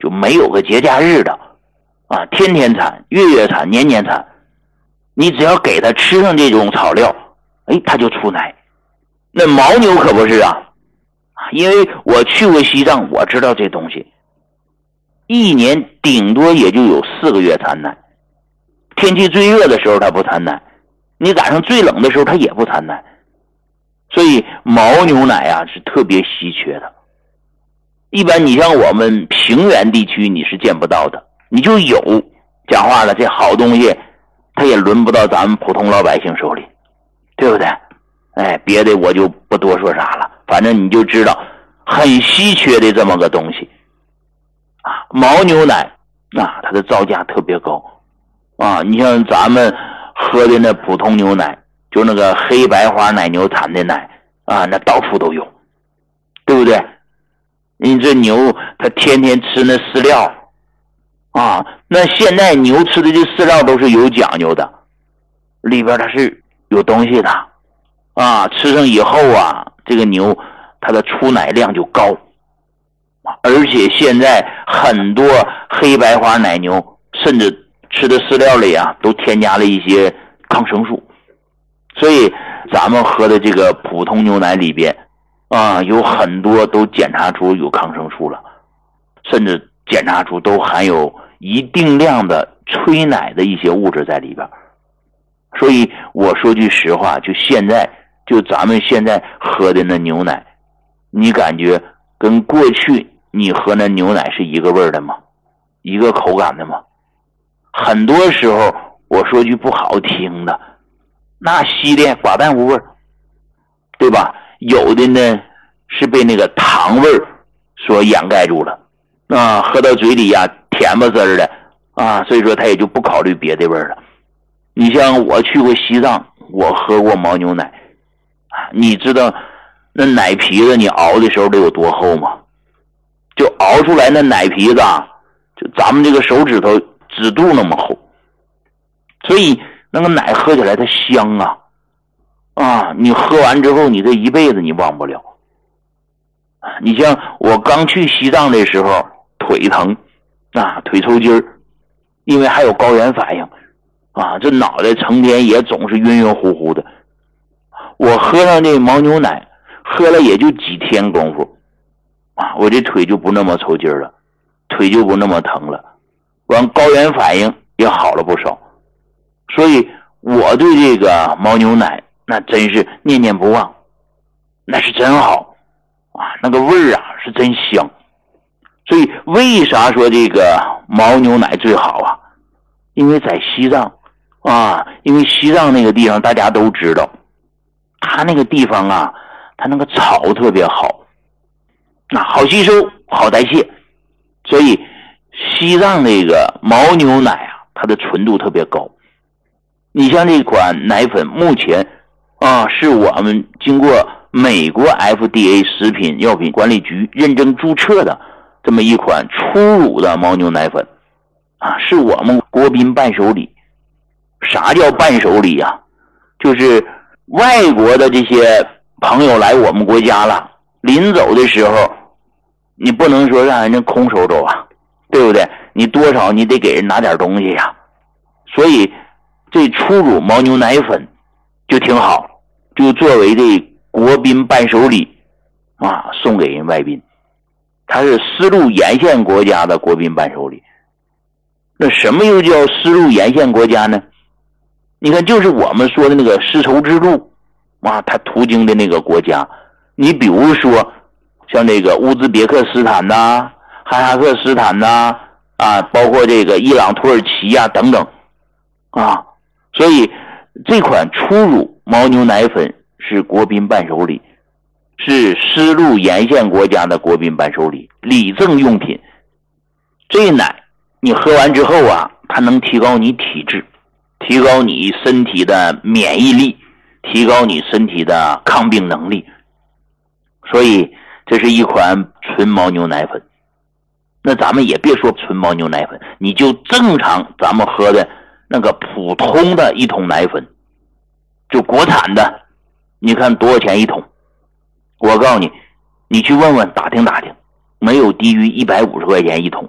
就没有个节假日的啊，天天产、月月产、年年产。你只要给它吃上这种草料，它就出奶。那牦牛可不是啊，因为我去过西藏，我知道这东西一年顶多也就有4个月产奶。天气最热的时候它不产奶，你赶上最冷的时候它也不产奶。所以牦牛奶啊是特别稀缺的，一般你像我们平原地区你是见不到的，你就有，讲话了，这好东西它也轮不到咱们普通老百姓手里，对不对？别的我就不多说啥了，反正你就知道很稀缺的这么个东西啊。牦牛奶啊，它的造价特别高啊。你像咱们喝的那普通牛奶，就那个黑白花奶牛产的奶啊，那到处都有，对不对？你这牛它天天吃那饲料啊，那现在牛吃的这饲料都是有讲究的，里边它是有东西的啊，吃上以后啊，这个牛它的出奶量就高，而且现在很多黑白花奶牛甚至吃的饲料里啊都添加了一些抗生素，所以咱们喝的这个普通牛奶里边啊，有很多都检查出有抗生素了，甚至检查出都含有一定量的催奶的一些物质在里边。所以我说句实话，就咱们现在喝的那牛奶，你感觉跟过去你喝那牛奶是一个味儿的吗？一个口感的吗？很多时候我说句不好听的，那稀的寡淡无味，对吧？有的呢是被那个糖味儿所掩盖住了啊，喝到嘴里呀甜不滋的啊，所以说他也就不考虑别的味儿了。你像我去过西藏，我喝过牦牛奶，你知道那奶皮子你熬的时候得有多厚吗？就熬出来那奶皮子啊，就咱们这个手指头指肚那么厚，所以那个奶喝起来它香啊，你喝完之后你这一辈子你忘不了。你像我刚去西藏的时候腿疼啊，腿抽筋儿，因为还有高原反应啊，这脑袋成天也总是晕晕乎乎的。我喝上这牦牛奶，喝了也就几天功夫啊，我这腿就不那么抽筋了，腿就不那么疼了，完高原反应也好了不少。所以我对这个牦牛奶那真是念念不忘，那是真好啊，那个味儿啊是真香。所以为啥说这个牦牛奶最好啊？因为在西藏啊，因为西藏那个地方大家都知道，它那个地方啊，它那个草特别好，好吸收好代谢，所以西藏那个牦牛奶啊，它的纯度特别高。你像这款奶粉目前啊，是我们经过美国 FDA 食品药品管理局认证注册的这么一款初乳的牦牛奶粉啊，是我们国宾伴手礼。啥叫伴手礼啊？就是外国的这些朋友来我们国家了，临走的时候你不能说让人家空手走啊，对不对？你多少你得给人拿点东西呀。所以这初乳牦牛奶粉就挺好，就作为这国宾伴手礼啊，送给人外宾。它是丝路沿线国家的国宾伴手礼。那什么又叫丝路沿线国家呢？你看，就是我们说的那个丝绸之路啊，它途经的那个国家。你比如说像这个乌兹别克斯坦呐、哈萨克斯坦呐啊，包括这个伊朗、土耳其呀等等啊。所以这款初乳牦牛奶粉是国宾伴手礼，是丝路沿线国家的国宾伴手礼，礼赠用品。这奶你喝完之后啊，它能提高你体质，提高你身体的免疫力，提高你身体的抗病能力。所以这是一款纯牦牛奶粉。那咱们也别说纯牦牛奶粉，你就正常咱们喝的那个普通的一桶奶粉，就国产的，你看多少钱一桶？我告诉你，你去问问打听打听，没有低于150块钱一桶。